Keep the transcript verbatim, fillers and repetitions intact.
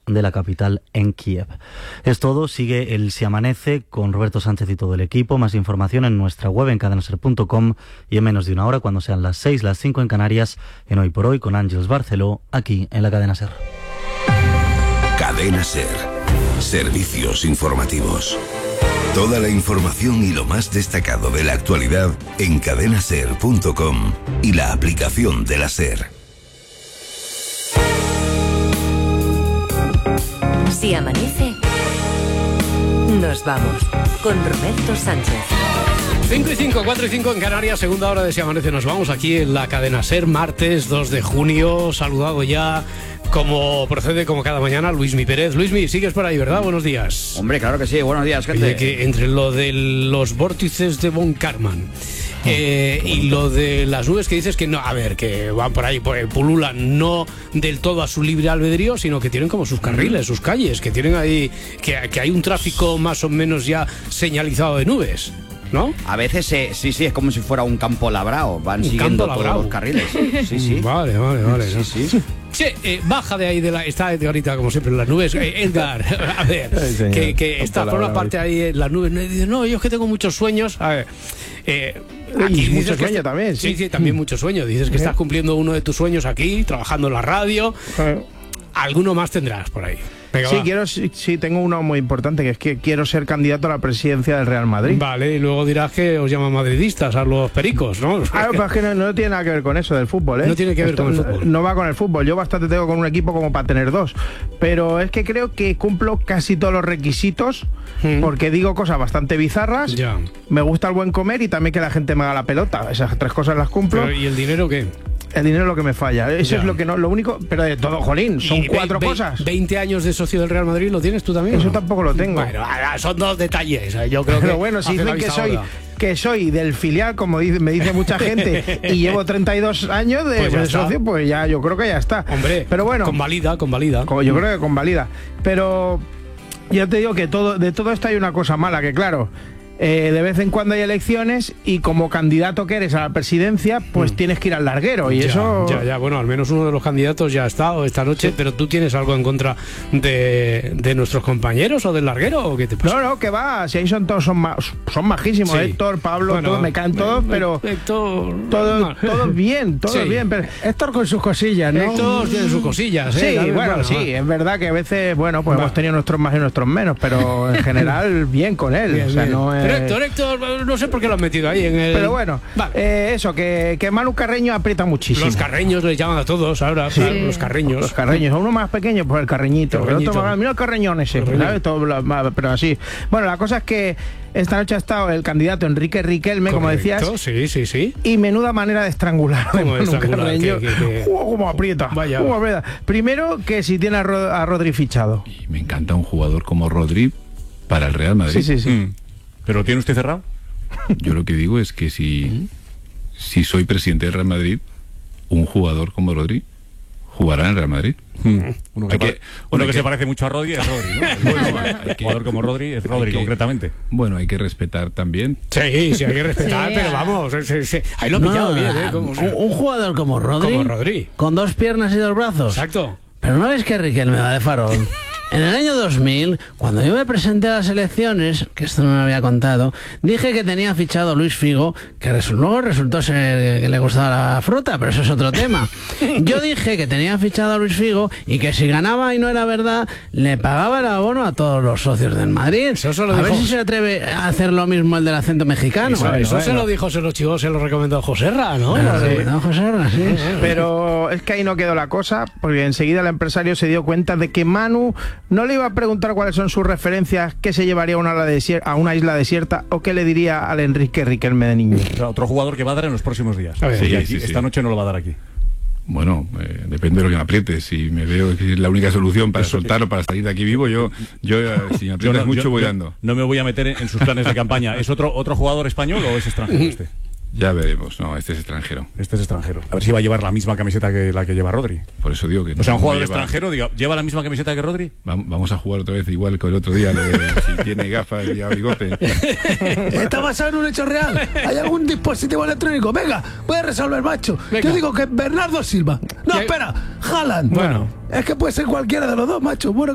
de la capital en Kiev. Es todo, sigue el Si Amanece con Roberto Sánchez y todo el equipo. Más información en nuestra web en cadena ser punto com y en menos de una hora, cuando sean las seis, las cinco en Canarias, en Hoy por Hoy con Ángeles Barceló, aquí en la Cadena Ser. Cadena Ser. Servicios informativos. Toda la información y lo más destacado de la actualidad en cadena ser punto com y la aplicación de la SER. Si amanece, nos vamos con Roberto Sánchez. cinco y cinco, cuatro y cinco en Canarias, segunda hora de Si Amanece. Nos vamos aquí en la Cadena SER, martes dos de junio. Saludado ya, como procede, como cada mañana, Luismi Pérez. Luismi, sigues por ahí, ¿verdad? Buenos días. Hombre, claro que sí. Buenos días, gente. Oye, que entre lo de los vórtices de Von Karman eh, y lo de las nubes que dices que no, a ver, que van por ahí, por, pululan no del todo a su libre albedrío, sino que tienen como sus carriles, sus calles, que tienen ahí, que, que hay un tráfico más o menos ya señalizado de nubes, ¿no? A veces eh, sí, sí, es como si fuera un campo labrado. Van Un siguiendo campo todos labrado. los carriles. Sí, sí. Vale, vale, vale. Sí, ¿no? sí. Sí, eh, baja de ahí, de la, está ahorita como siempre en las nubes. eh, Edgar, a ver, Ay, señor. que, que está Campo por una labrado. parte ahí en las nubes. No, y dice, no, yo es que tengo muchos sueños. A ver, eh, Y dices mucho que sueño está- también, Sí, sí. sí, también mucho sueño. Dices que estás cumpliendo uno de tus sueños aquí, trabajando en la radio. Eh, Alguno más tendrás por ahí. Venga, Sí, va. quiero, sí, sí, tengo uno muy importante, que es que quiero ser candidato a la presidencia del Real Madrid. Vale, y luego dirás que os llaman madridistas a los pericos, ¿no? Ah, pero es que no, no tiene nada que ver con eso del fútbol, ¿eh? No tiene que ver con el no- fútbol. No va con el fútbol. Yo bastante tengo con un equipo como para tener dos. Pero es que creo que cumplo casi todos los requisitos, Mm. porque digo cosas bastante bizarras. Ya. Me gusta el buen comer y también que la gente me haga la pelota. Esas tres cosas las cumplo. Pero, ¿y el dinero qué? El dinero es lo que me falla. Eso Ya. es lo que no, lo único. Pero de todo, jolín, son Y ve- cuatro ve- cosas. veinte años de socio del Real Madrid, ¿lo tienes tú también? Eso o no? tampoco lo tengo. Bueno, ah, son dos detalles. eh, Yo creo que. Pero bueno, si hace la dicen que vista soy gorda. que soy del filial, como dice, me dice mucha gente, y llevo treinta y dos años de, Pues ya de está. socio, pues ya yo creo que ya está. Hombre, pero bueno, convalida, convalida. como yo creo que convalida. Pero ya te digo que todo de todo esto hay una cosa mala, que claro, eh, de vez en cuando hay elecciones y como candidato que eres a la presidencia, pues Mm. tienes que ir al larguero y ya, eso. ya, ya, bueno, al menos uno de los candidatos ya ha estado esta noche, pero tú tienes algo en contra de, de nuestros compañeros o del larguero, ¿o qué te pasa? No, no, que va, si ahí son todos, son, ma- son majísimos, Sí. Héctor, Pablo, Bueno, todos, me caen todos, eh, pero Héctor, todos, no. todos bien, todos Sí. bien, pero Héctor con sus cosillas, ¿no? Héctor tiene sus cosillas, ¿eh? Sí, También, bueno, sí, va. es verdad que a veces, bueno, pues Va. hemos tenido nuestros más y nuestros menos, pero en general bien con él. Bien, o sea, bien. no es... Pero Héctor, Héctor, no sé por qué lo han metido ahí en el... Pero bueno, Vale. eh, eso, que, que Manu Carreño aprieta muchísimo. Los carreños les llaman a todos ahora, Sí. claro, los carreños. Los carreños, a uno más pequeño, pues el carreñito. Carreñito. El otro más- mira el carreñón ese, Carreño. ¿sabes? Todo lo- pero así. Bueno, la cosa es que esta noche ha estado el candidato Enrique Riquelme, como decías, Correcto, sí, sí, sí. y menuda manera de estrangular de ¿Cómo de Manu estrangular? Carreño. ¿Qué- qué- qué? Ua, cómo aprieta, Vaya. cómo aprieta. Primero, que si tiene a, Ro- a Rodri fichado. Y me encanta un jugador como Rodri para el Real Madrid. Sí, sí, sí. Mm. ¿Pero lo tiene usted cerrado? Yo lo que digo es que si, si soy presidente del Real Madrid, un jugador como Rodri jugará en el Real Madrid. Uno que, Hay se que- pare- uno hay que que- se parece mucho a Rodri es Rodri, ¿no? Bueno, hay Un que- jugador como Rodri es Rodri, hay que- concretamente. Bueno, hay que respetar también. Sí, sí, hay que respetar, Sí, pero ah. vamos, sí, sí. Ahí lo he pillado bien, ¿eh? Como- un, un jugador como Rodri, Como Rodri. con dos piernas y dos brazos. Exacto. Pero no ves que Riquelme va de farol. En el año dos mil, cuando yo me presenté a las elecciones, que esto no me había contado, dije que tenía fichado a Luis Figo, que resu- luego resultó ser que le gustaba la fruta, pero eso es otro tema. Yo dije que tenía fichado a Luis Figo y que si ganaba y no era verdad, le pagaba el abono a todos los socios del Madrid. Eso se lo a ver dijo- si se atreve a hacer lo mismo el del acento mexicano. Eso, Bueno, eso se bueno. lo dijo, se lo chivó, se lo recomendó Joserra, ¿no? Me lo Sí. recomendó José Herrera, sí. Pero es que ahí no quedó la cosa, porque enseguida el empresario se dio cuenta de que Manu no le iba a preguntar cuáles son sus referencias, qué se llevaría a una, isla desier- a una isla desierta o qué le diría al Enrique Riquelme de niño. O sea, otro jugador que va a dar en los próximos días. A ver. Sí, Sí, aquí- sí, sí. esta noche no lo va a dar aquí. Bueno, eh, depende de lo que me aprietes. Si me veo que es la única solución para soltarlo, para salir de aquí vivo, yo, yo eh, si me aprietas no, mucho, yo- voy yo dando. no me voy a meter en, en sus planes de campaña. ¿Es otro otro jugador español o es extranjero este? Ya veremos. No, este es extranjero. Este es extranjero. A ver si va a llevar la misma camiseta que la que lleva Rodri. Por eso digo que no. O sea, un no jugador lleva- extranjero diga, lleva la misma camiseta que Rodri. Vam- Vamos a jugar otra vez igual que el otro día, lo de si tiene gafas y a bigote. Está basado en un hecho real. ¿Hay algún dispositivo electrónico? Venga, puede resolver, macho. Venga. Yo digo que Bernardo Silva. No, ¿Qué? espera, Haaland. Bueno. Es que puede ser cualquiera de los dos, macho. Bueno,